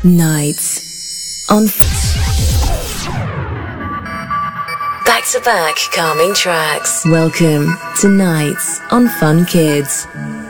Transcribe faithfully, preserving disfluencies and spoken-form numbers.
Nights on back-to-back calming tracks. Welcome to Nights on Fun Kids.